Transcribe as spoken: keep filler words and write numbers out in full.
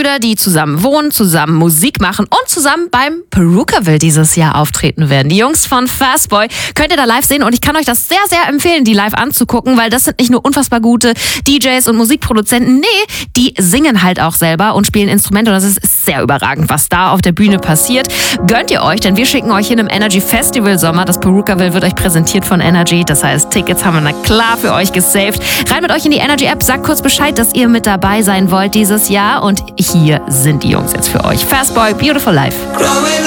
Brüder, die zusammen wohnen, zusammen Musik machen und zusammen beim Perukaville dieses Jahr auftreten werden. Die Jungs von Fastboy könnt ihr da live sehen und ich kann euch das sehr, sehr empfehlen, die live anzugucken, weil das sind nicht nur unfassbar gute D Js und Musikproduzenten, nee, die singen halt auch selber und spielen Instrumente und das ist sehr überragend, was da auf der Bühne passiert. Gönnt ihr euch, denn wir schicken euch hin im Energy Festival Sommer. Das Perukaville wird euch präsentiert von Energy, das heißt, Tickets haben wir na klar für euch gesaved. Rein mit euch in die Energy App, sagt kurz Bescheid, dass ihr mit dabei sein wollt dieses Jahr und hier sind die Jungs jetzt für euch. Fastboy, Beautiful Life.